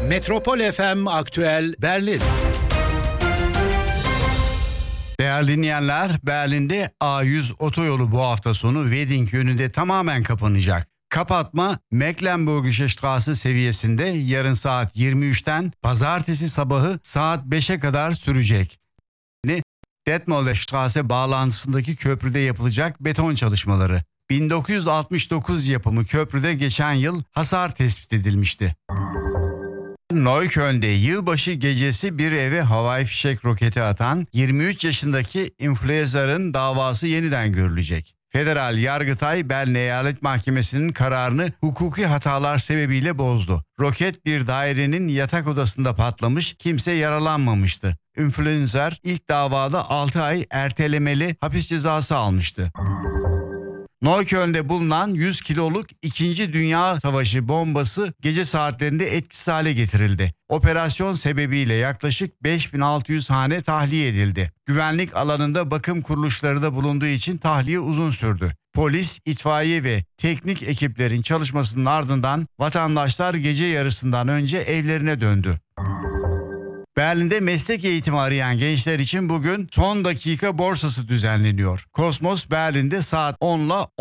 Metropol FM Aktüel Berlin. Değerli dinleyenler, Berlin'de A100 otoyolu bu hafta sonu Wedding yönünde tamamen kapanacak. Kapatma Mecklenburgische Straße seviyesinde yarın saat 23'ten pazartesi sabahı saat 5'e kadar sürecek. Detmolder Straße bağlantısındaki köprüde yapılacak beton çalışmaları. 1969 yapımı köprüde geçen yıl hasar tespit edilmişti. Neukölln'de yılbaşı gecesi bir eve havai fişek roketi atan 23 yaşındaki influencer'ın davası yeniden görülecek. Federal Yargıtay Berlin Eyalet Mahkemesi'nin kararını hukuki hatalar sebebiyle bozdu. Roket bir dairenin yatak odasında patlamış, kimse yaralanmamıştı. Influencer ilk davada 6 ay ertelemeli hapis cezası almıştı. Neukölln'de bulunan 100 kiloluk 2. Dünya Savaşı bombası gece saatlerinde etkisiz hale getirildi. Operasyon sebebiyle yaklaşık 5600 hane tahliye edildi. Güvenlik alanında bakım kuruluşları da bulunduğu için tahliye uzun sürdü. Polis, itfaiye ve teknik ekiplerin çalışmasının ardından vatandaşlar gece yarısından önce evlerine döndü. Berlin'de meslek eğitimi arayan gençler için bugün son dakika borsası düzenleniyor. Kosmos Berlin'de saat 10 ile